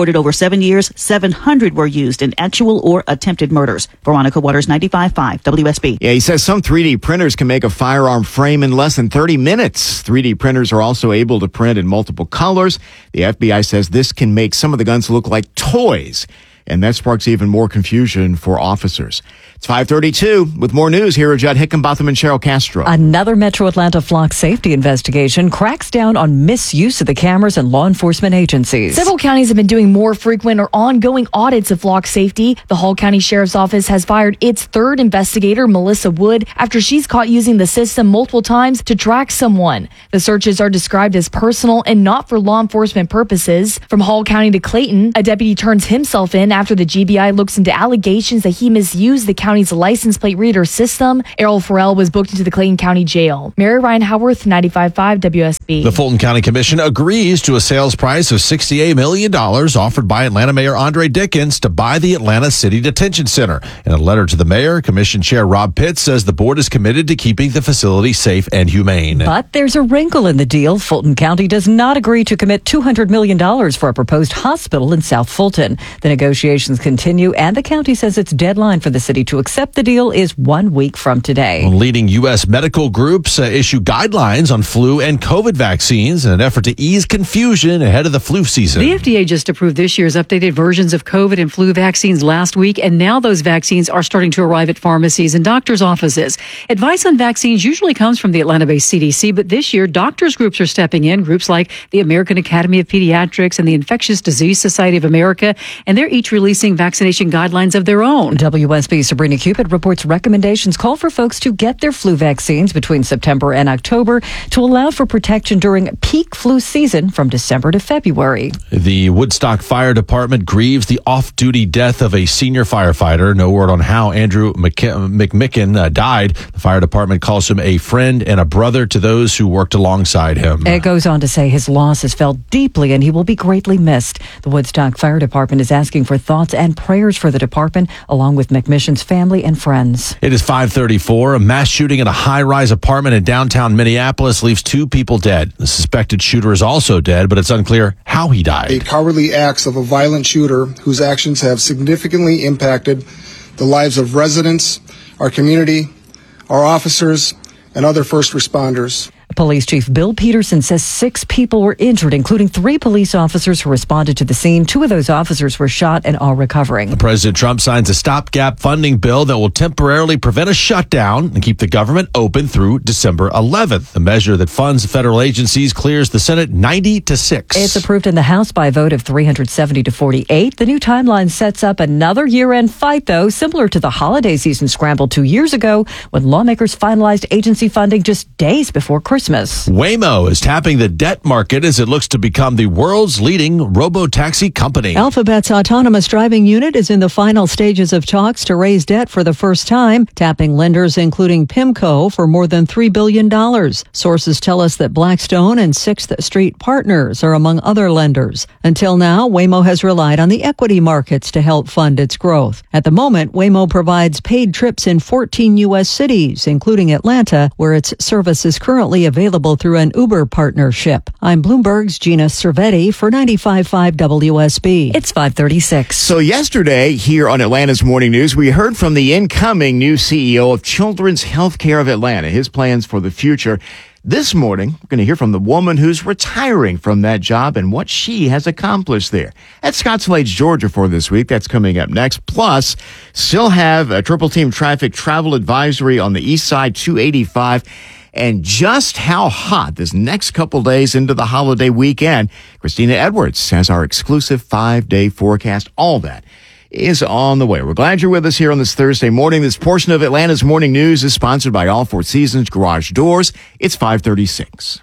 seven years, seven hundred were used in actual or attempted murders. Veronica Waters, ninety-five point five W S B. Yeah, he says some three D printers can make a firearm frame in less than thirty minutes. three D printers are also able to print in multiple colors. The F B I says this can make some of the guns look like toys, and that sparks even more confusion for officers. It's five thirty-two. With more news, here are Judd Hickenbotham and Cheryl Castro. Another Metro Atlanta flock safety investigation cracks down on misuse of the cameras and law enforcement agencies. Several counties have been doing more frequent or ongoing audits of flock safety. The Hall County Sheriff's Office has fired its third investigator, Melissa Wood, after she's caught using the system multiple times to track someone. The searches are described as personal and not for law enforcement purposes. From Hall County to Clayton, a deputy turns himself in after the G B I looks into allegations that he misused the county's license plate reader system. Errol Farrell was booked into the Clayton County Jail. Mary Ryan Howarth, ninety-five point five W S B. The Fulton County Commission agrees to a sales price of sixty-eight million dollars offered by Atlanta Mayor Andre Dickens to buy the Atlanta City Detention Center. In a letter to the mayor, Commission Chair Rob Pitts says the board is committed to keeping the facility safe and humane. But there's a wrinkle in the deal. Fulton County does not agree to commit two hundred million dollars for a proposed hospital in South Fulton. The negotiations continue, and the county says its deadline for the city to accept the deal is one week from today. Well, leading U S medical groups uh, issue guidelines on flu and COVID vaccines in an effort to ease confusion ahead of the flu season. The F D A just approved this year's updated versions of COVID and flu vaccines last week, and now those vaccines are starting to arrive at pharmacies and doctors' offices. Advice on vaccines usually comes from the Atlanta-based C D C, but this year doctors' groups are stepping in, groups like the American Academy of Pediatrics and the Infectious Disease Society of America, and they're each releasing vaccination guidelines of their own. W S B's Sabrina Cupid reports recommendations call for folks to get their flu vaccines between September and October to allow for protection during peak flu season from December to February. The Woodstock Fire Department grieves the off-duty death of a senior firefighter. No word on how Andrew McMicken uh, died. The fire department calls him a friend and a brother to those who worked alongside him. It goes on to say his loss is felt deeply and he will be greatly missed. The Woodstock Fire Department is asking for thoughts and prayers for the department, along with McMission's family and friends. It is five thirty-four. A mass shooting in a high-rise apartment in downtown Minneapolis leaves two people dead. The suspected shooter is also dead, but it's unclear how he died. A cowardly acts of a violent shooter whose actions have significantly impacted the lives of residents, our community, our officers, and other first responders. Police Chief Bill Peterson says six people were injured, including three police officers who responded to the scene. Two of those officers were shot and are recovering. President Trump signs a stopgap funding bill that will temporarily prevent a shutdown and keep the government open through December eleventh. The measure that funds federal agencies clears the Senate ninety to six. It's approved in the House by a vote of three hundred seventy to forty-eight. The new timeline sets up another year-end fight, though, similar to the holiday season scramble two years ago when lawmakers finalized agency funding just days before Christmas. Waymo is tapping the debt market as it looks to become the world's leading robo-taxi company. Alphabet's autonomous driving unit is in the final stages of talks to raise debt for the first time, tapping lenders including PIMCO for more than three billion dollars. Sources tell us that Blackstone and Sixth Street Partners are among other lenders. Until now, Waymo has relied on the equity markets to help fund its growth. At the moment, Waymo provides paid trips in fourteen U S cities, including Atlanta, where its service is currently available through an Uber partnership. I'm Bloomberg's Gina Cervetti for ninety-five point five W S B. It's five thirty-six. So yesterday, here on Atlanta's Morning News, we heard from the incoming new C E O of Children's Healthcare of Atlanta, his plans for the future. This morning, we're going to hear from the woman who's retiring from that job and what she has accomplished there. At Scotts Lake, Georgia for this week. That's coming up next. Plus, still have a triple team traffic travel advisory on the east side, two eighty-five. And just how hot this next couple days into the holiday weekend. Christina Edwards has our exclusive five-day forecast. All that is on the way. We're glad you're with us here on this Thursday morning. This portion of Atlanta's Morning News is sponsored by All Four Seasons Garage Doors. It's five thirty-six.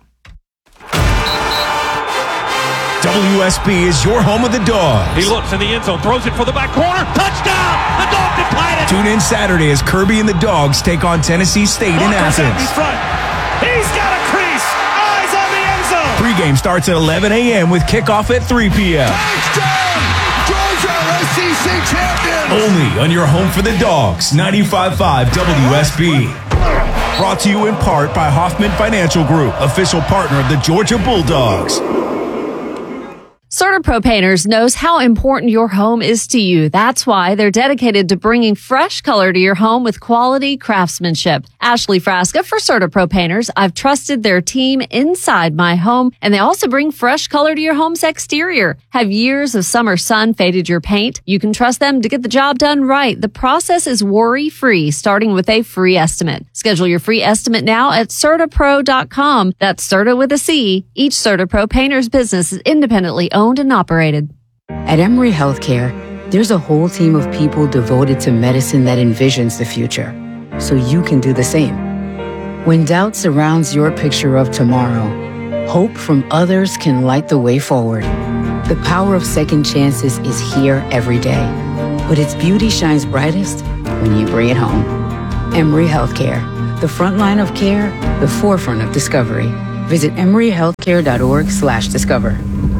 W S B is your home of the Dogs. He looks in the end zone, throws it for the back corner. Touchdown! The Dogs have tied it. Tune in Saturday as Kirby and the Dogs take on Tennessee State in Walker's Athens. In front. He's got a crease. Eyes on the end zone. Pregame starts at eleven a.m. with kickoff at three p.m. Touchdown! Georgia S E C champions. Only on your home for the Dogs, ninety-five point five W S B. Brought to you in part by Hoffman Financial Group, official partner of the Georgia Bulldogs. CertaPro Painters knows how important your home is to you. That's why they're dedicated to bringing fresh color to your home with quality craftsmanship. Ashley Frasca for CertaPro Painters. I've trusted their team inside my home, and they also bring fresh color to your home's exterior. Have years of summer sun faded your paint? You can trust them to get the job done right. The process is worry-free, starting with a free estimate. Schedule your free estimate now at CertaPro dot com. That's Certa with a C. Each CertaPro Painters business is independently owned and operated. At Emory Healthcare, there's a whole team of people devoted to medicine that envisions the future, so you can do the same. When doubt surrounds your picture of tomorrow, hope from others can light the way forward. The power of second chances is here every day, but its beauty shines brightest when you bring it home. Emory Healthcare, the front line of care, the forefront of discovery. Visit emory healthcare dot org slash discover.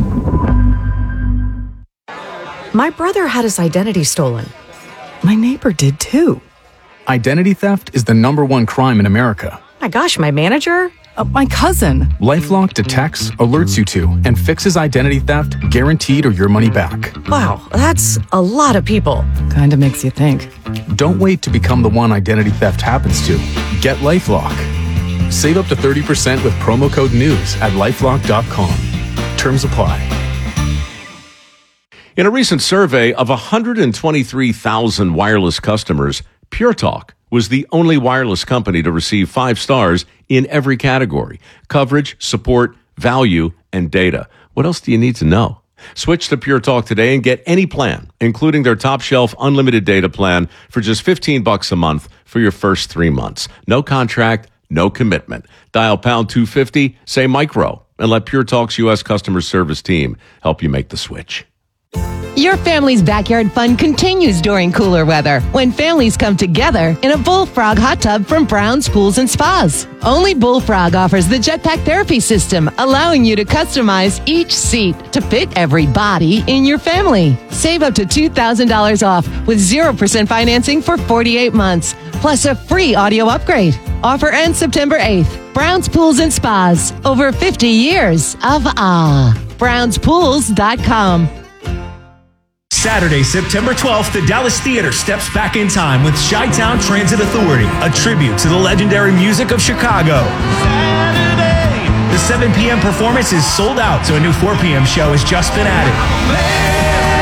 My brother had his identity stolen. My neighbor did too. Identity theft is the number one crime in America. My gosh, my manager? Uh, my cousin. LifeLock detects, alerts you to, and fixes identity theft guaranteed or your money back. Wow, that's a lot of people. Kinda makes you think. Don't wait to become the one identity theft happens to. Get LifeLock. Save up to thirty percent with promo code NEWS at lifelock dot com. Terms apply. In a recent survey of one hundred twenty-three thousand wireless customers, Pure Talk was the only wireless company to receive five stars in every category: coverage, support, value, and data. What else do you need to know? Switch to Pure Talk today and get any plan, including their top shelf unlimited data plan for just fifteen bucks a month for your first three months. No contract, no commitment. Dial pound two fifty, say micro, and let Pure Talk's U S customer service team help you make the switch. Your family's backyard fun continues during cooler weather when families come together in a Bullfrog hot tub from Brown's Pools and Spas. Only Bullfrog offers the jetpack therapy system, allowing you to customize each seat to fit every body in your family. Save up to two thousand dollars off with zero percent financing for forty-eight months, plus a free audio upgrade. Offer ends September eighth. Brown's Pools and Spas. Over fifty years of ah. browns pools dot com. Saturday, September twelfth, the Dallas Theater steps back in time with Chi-Town Transit Authority, a tribute to the legendary music of Chicago. Saturday. The seven p.m. performance is sold out, so a new four p.m. show has just been added.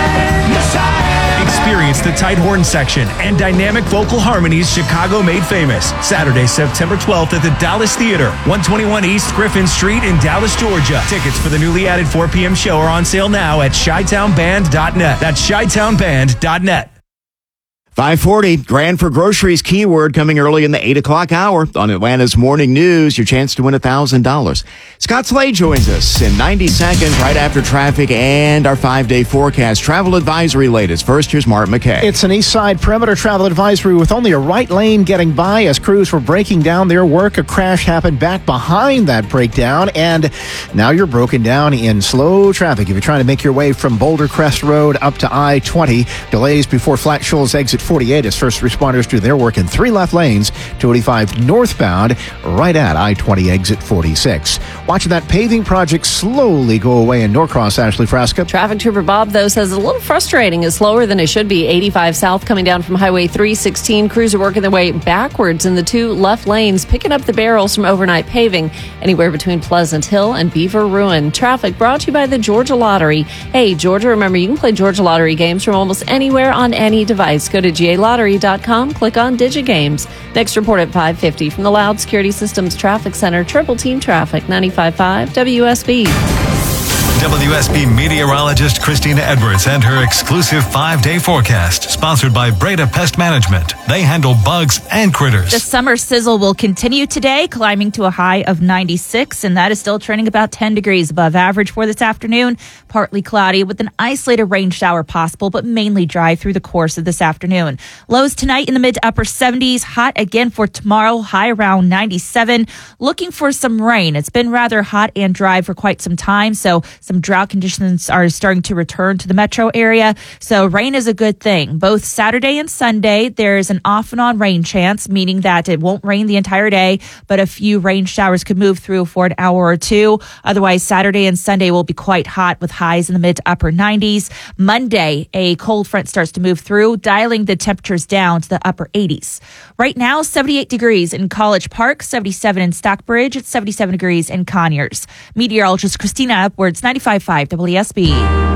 Experience the tight horn section and dynamic vocal harmonies Chicago made famous. Saturday, September twelfth at the Dallas Theater, one twenty-one East Griffin Street in Dallas, Georgia. Tickets for the newly added four p.m. show are on sale now at chi town band dot net. That's chi town band dot net. five forty, Grand for Groceries keyword coming early in the eight o'clock hour on Atlanta's Morning News. Your chance to win one thousand dollars. Scott Slade joins us in ninety seconds right after traffic and our five-day forecast. Travel advisory latest. First, here's Mark McKay. It's an east side perimeter travel advisory with only a right lane getting by as crews were breaking down their work. A crash happened back behind that breakdown, and now you're broken down in slow traffic. If you're trying to make your way from Boulder Crest Road up to I twenty, delays before Flat Shoals exit forty-eight as first responders do their work in three left lanes, two eighty-five northbound, right at I twenty exit forty-six. Watching that paving project slowly go away in Norcross. Ashley Frasca. Traffic Trooper Bob, though, says a little frustrating. Is slower than it should be. eighty-five south coming down from Highway three sixteen. Crews are working their way backwards in the two left lanes, picking up the barrels from overnight paving anywhere between Pleasant Hill and Beaver Ruin. Traffic brought to you by the Georgia Lottery. Hey, Georgia, remember, you can play Georgia Lottery games from almost anywhere on any device. Go to G A lottery dot com, click on DigiGames. Next report at five fifty from the Loud Security Systems Traffic Center. Triple Team Traffic, ninety-five point five W S B. W S B meteorologist Christina Edwards and her exclusive five-day forecast, sponsored by Breda Pest Management. They handle bugs and critters. The summer sizzle will continue today, climbing to a high of ninety-six, and that is still trending about ten degrees above average for this afternoon. Partly cloudy with an isolated rain shower possible, but mainly dry through the course of this afternoon. Lows tonight in the mid to upper seventies. Hot again for tomorrow, high around ninety-seven. Looking for some rain. It's been rather hot and dry for quite some time, so some some drought conditions are starting to return to the metro area. So rain is a good thing. Both Saturday and Sunday, there's an off and on rain chance, meaning that it won't rain the entire day, but a few rain showers could move through for an hour or two. Otherwise, Saturday and Sunday will be quite hot with highs in the mid to upper nineties. Monday, a cold front starts to move through, dialing the temperatures down to the upper eighties. Right now, seventy-eight degrees in College Park, seventy-seven in Stockbridge, it's seventy-seven degrees in Conyers. Meteorologist Christina Edwards, ninety-five point five W S B.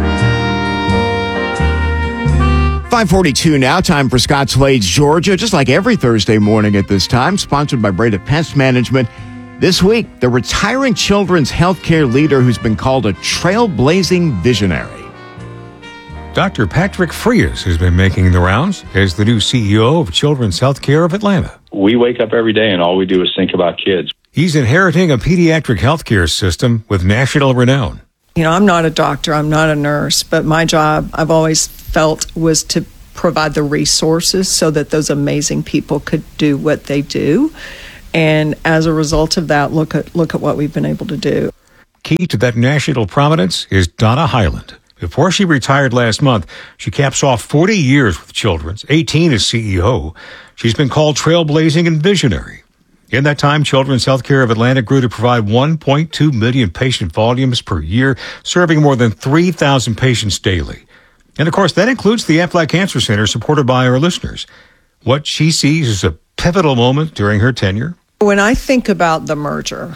five forty-two now, time for Scott's Blades, Georgia, just like every Thursday morning at this time, sponsored by Breda Pest Management. This week, the retiring children's healthcare leader who's been called a trailblazing visionary. Doctor Patrick Frias has been making the rounds as the new C E O of Children's Healthcare of Atlanta. We wake up every day and all we do is think about kids. He's inheriting a pediatric healthcare system with national renown. You know, I'm not a doctor, I'm not a nurse, but my job, I've always felt, was to provide the resources so that those amazing people could do what they do. And as a result of that, look at look at what we've been able to do. Key to that national prominence is Donna Highland. Before she retired last month, she caps off forty years with Children's, eighteen as C E O. She's been called trailblazing and visionary. In that time, Children's Healthcare of Atlanta grew to provide one point two million patient volumes per year, serving more than three thousand patients daily. And of course, that includes the Aflac Cancer Center, supported by our listeners. What she sees is a pivotal moment during her tenure. When I think about the merger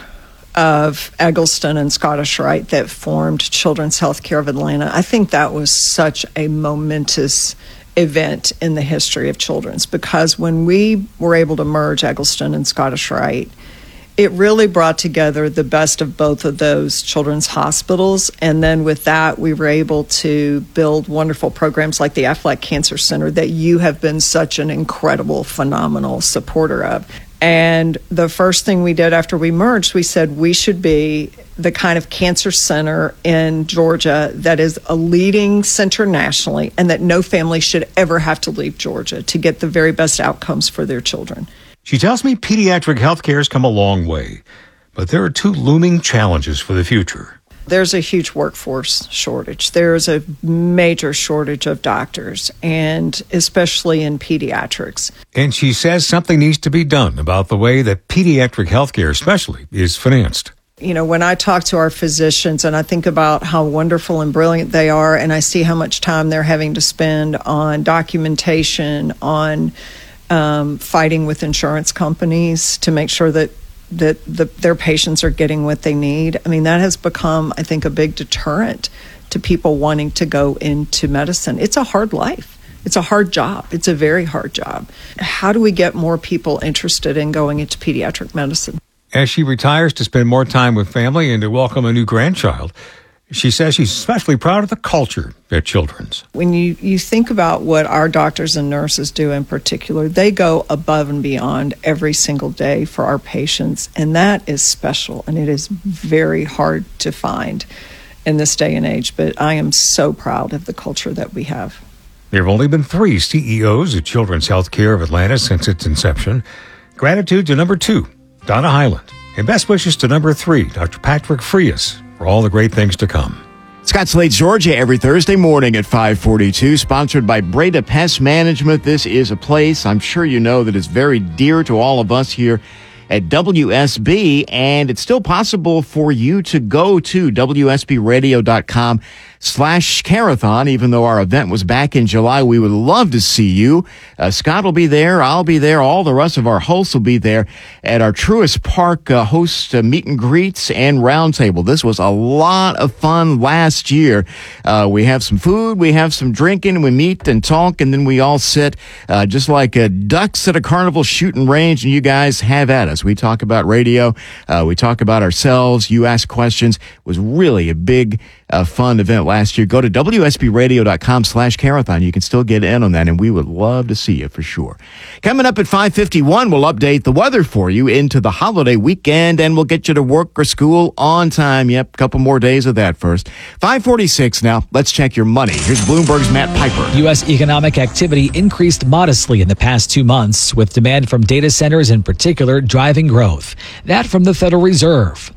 of Eggleston and Scottish Rite that formed Children's Healthcare of Atlanta, I think that was such a momentous event in the history of Children's, because when we were able to merge Eggleston and Scottish Rite, it really brought together the best of both of those children's hospitals. And then with that, we were able to build wonderful programs like the Aflac Cancer Center that you have been such an incredible, phenomenal supporter of. And the first thing we did after we merged, we said we should be the kind of cancer center in Georgia that is a leading center nationally, and that no family should ever have to leave Georgia to get the very best outcomes for their children. She tells me pediatric healthcare has come a long way, but there are two looming challenges for the future. There's a huge workforce shortage. There's a major shortage of doctors, and especially in pediatrics. And she says something needs to be done about the way that pediatric healthcare especially is financed. You know, when I talk to our physicians and I think about how wonderful and brilliant they are, and I see how much time they're having to spend on documentation, on um, fighting with insurance companies to make sure that that the, their patients are getting what they need. I mean, that has become, I think, a big deterrent to people wanting to go into medicine. It's a hard life. It's a hard job. It's a very hard job. How do we get more people interested in going into pediatric medicine? As she retires to spend more time with family and to welcome a new grandchild, she says she's especially proud of the culture at Children's. When you, you think about what our doctors and nurses do in particular, they go above and beyond every single day for our patients, and that is special, and it is very hard to find in this day and age, but I am so proud of the culture that we have. There have only been three C E Os at Children's Healthcare of Atlanta since its inception. Gratitude to number two, Donna Highland, and best wishes to number three, Doctor Patrick Frias, for all the great things to come. Scott's Blades, Georgia, every Thursday morning at five forty-two, sponsored by Breda Pest Management. This is a place I'm sure you know that is very dear to all of us here at W S B, and it's still possible for you to go to W S B radio dot com slash Carathon. Even though our event was back in July, we would love to see you. Uh, Scott will be there. I'll be there. All the rest of our hosts will be there at our Truist Park uh, host uh, meet and greets and roundtable. This was a lot of fun last year. Uh, we have some food, we have some drinking, we meet and talk, and then we all sit uh, just like uh, ducks at a carnival shooting range, and you guys have at us. We talk about radio. Uh, we talk about ourselves. You ask questions. It was really a big, uh, fun event last year. Go to W S B radio dot com slash Carathon. You can still get in on that, and we would love to see you for sure. Coming up at five fifty-one, we'll update the weather for you into the holiday weekend, and we'll get you to work or school on time. Yep, a couple more days of that first. five forty-six now. Let's check your money. Here's Bloomberg's Matt Piper. U S economic activity increased modestly in the past two months, with demand from data centers in particular driving growth. That from the Federal Reserve.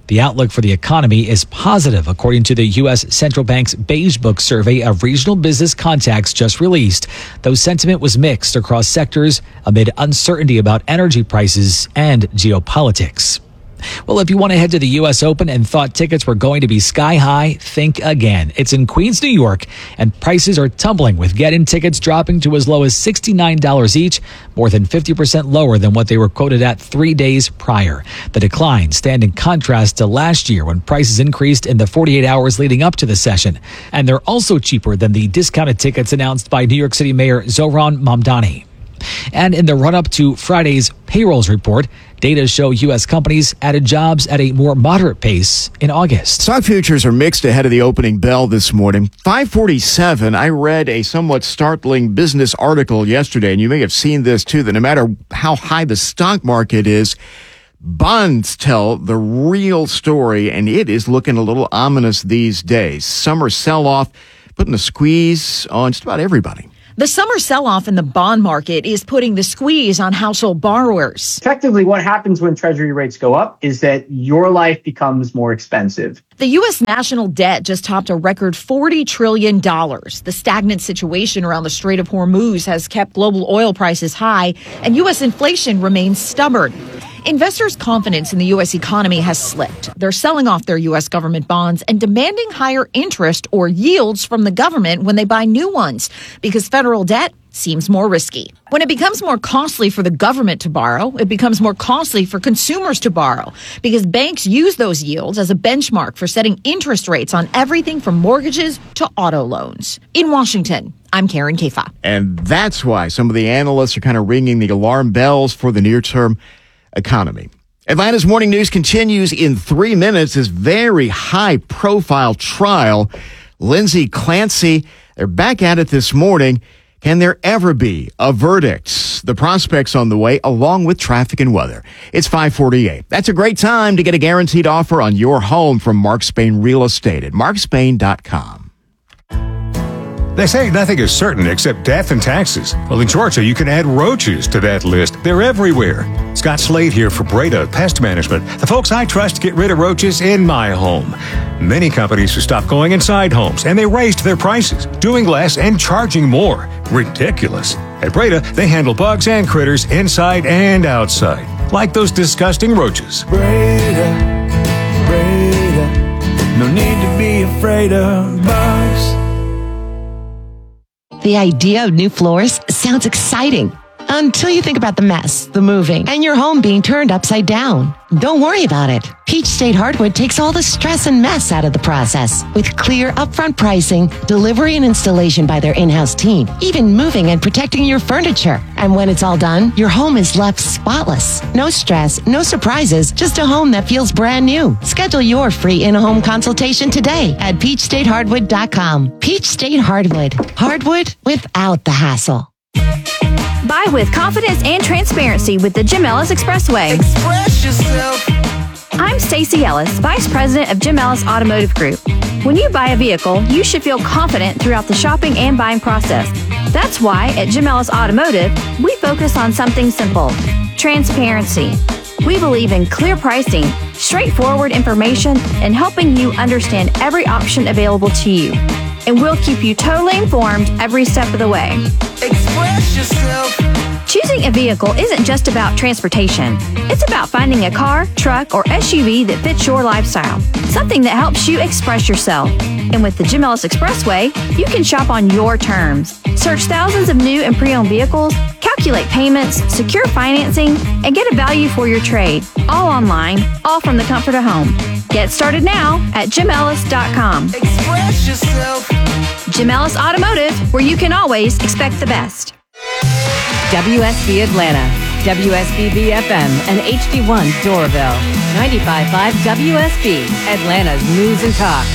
The outlook for the economy is positive, according to the U S Central Bank's Beige Book survey of regional business contacts just released, though sentiment was mixed across sectors amid uncertainty about energy prices and geopolitics. Well, if you want to head to the U S Open and thought tickets were going to be sky high, think again. It's in Queens, New York, and prices are tumbling, with get-in tickets dropping to as low as sixty-nine dollars each, more than fifty percent lower than what they were quoted at three days prior. The decline stand in contrast to last year, when prices increased in the forty-eight hours leading up to the session. And they're also cheaper than the discounted tickets announced by New York City Mayor Zohran Mamdani. And in the run-up to Friday's payrolls report, data show U S companies added jobs at a more moderate pace in August. Stock futures are mixed ahead of the opening bell this morning. five forty-seven, I read a somewhat startling business article yesterday, and you may have seen this too, that no matter how high the stock market is, bonds tell the real story, and it is looking a little ominous these days. Summer sell-off putting a squeeze on just about everybody. The summer sell-off in the bond market is putting the squeeze on household borrowers. Effectively, what happens when Treasury rates go up is that your life becomes more expensive. The U S national debt just topped a record forty trillion dollars. The stagnant situation around the Strait of Hormuz has kept global oil prices high, and U S inflation remains stubborn. Investors' confidence in the U S economy has slipped. They're selling off their U S government bonds and demanding higher interest or yields from the government when they buy new ones, because federal debt seems more risky. When it becomes more costly for the government to borrow, it becomes more costly for consumers to borrow, because banks use those yields as a benchmark for setting interest rates on everything from mortgages to auto loans. In Washington, I'm Karen Kafa. And that's why some of the analysts are kind of ringing the alarm bells for the near-term economy. Atlanta's Morning News continues in three minutes. This very high-profile trial. Lindsay Clancy, they're back at it this morning. Can there ever be a verdict? The prospects on the way, along with traffic and weather. It's five forty-eight. That's a great time to get a guaranteed offer on your home from Mark Spain Real Estate at mark spain dot com. They say nothing is certain except death and taxes. Well, in Georgia, you can add roaches to that list. They're everywhere. Scott Slade here for Breda Pest Management, the folks I trust to get rid of roaches in my home. Many companies have stopped going inside homes, and they raised their prices, doing less and charging more. Ridiculous. At Breda, they handle bugs and critters inside and outside, like those disgusting roaches. Breda, Breda, no need to be afraid of bugs. The idea of new floors sounds exciting until you think about the mess, the moving, and your home being turned upside down. Don't worry about it. Peach State Hardwood takes all the stress and mess out of the process with clear upfront pricing, delivery and installation by their in-house team, even moving and protecting your furniture. And when it's all done, your home is left spotless. No stress, no surprises, just a home that feels brand new. Schedule your free in-home consultation today at peach state hardwood dot com. Peach State Hardwood. Hardwood without the hassle. Buy with confidence and transparency with the Jim Ellis Expressway. Express yourself. I'm Stacey Ellis, Vice President of Jim Ellis Automotive Group. When you buy a vehicle, you should feel confident throughout the shopping and buying process. That's why at Jim Ellis Automotive, we focus on something simple: transparency. We believe in clear pricing, straightforward information, and helping you understand every option available to you. And we'll keep you totally informed every step of the way. Express yourself. Choosing a vehicle isn't just about transportation. It's about finding a car, truck, or S U V that fits your lifestyle. Something that helps you express yourself. And with the Jim Ellis Expressway, you can shop on your terms. Search thousands of new and pre-owned vehicles, calculate payments, secure financing, and get a value for your trade. All online, all from the comfort of home. Get started now at jim ellis dot com. Express yourself. Jim Ellis Automotive, where you can always expect the best. W S B Atlanta, W S B B F M, and H D one Doraville. ninety-five point five W S B, Atlanta's News and Talk.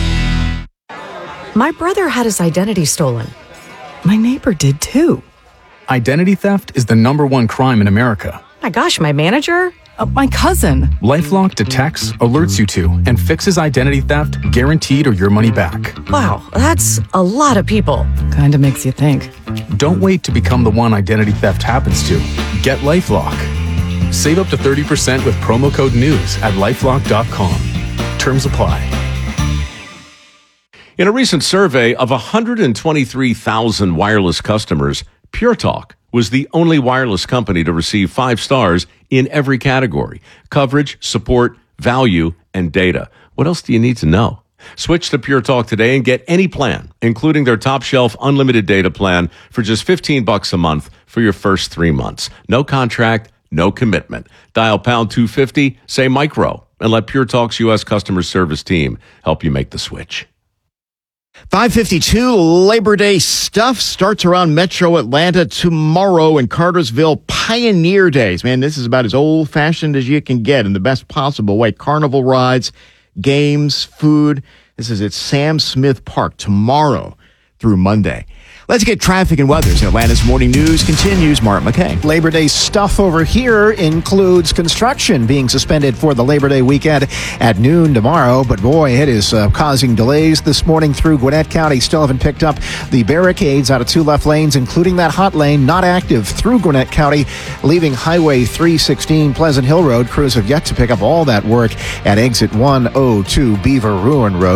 My brother had his identity stolen. My neighbor did too. Identity theft is the number one crime in America. My gosh, my manager? Uh, my cousin. LifeLock detects, alerts you to, and fixes identity theft guaranteed or your money back. Wow, that's a lot of people. Kinda makes you think. Don't wait to become the one identity theft happens to. Get LifeLock. Save up to thirty percent with promo code NEWS at lifelock dot com. Terms apply. In a recent survey of one hundred twenty-three thousand wireless customers, Pure Talk was the only wireless company to receive five stars in every category: coverage, support, value, and data. What else do you need to know? Switch to Pure Talk today and get any plan, including their top shelf unlimited data plan for just fifteen bucks a month for your first three months. No contract, no commitment. Dial pound two fifty, say micro, and let Pure Talk's U S customer service team help you make the switch. five fifty-two Labor Day stuff starts around Metro Atlanta tomorrow in Cartersville. Pioneer Days. Man, this is about as old-fashioned as you can get in the best possible way. Carnival rides, games, food. This is at Sam Smith Park tomorrow through Monday. Let's get traffic and weather. Atlanta's Morning News continues. Mark McKay. Labor Day stuff over here includes construction being suspended for the Labor Day weekend at noon tomorrow. But boy, it is uh, causing delays this morning through Gwinnett County. Still haven't picked up the barricades out of two left lanes, including that hot lane, not active through Gwinnett County, leaving Highway three sixteen Pleasant Hill Road. Crews have yet to pick up all that work at exit one oh two Beaver Ruin Road.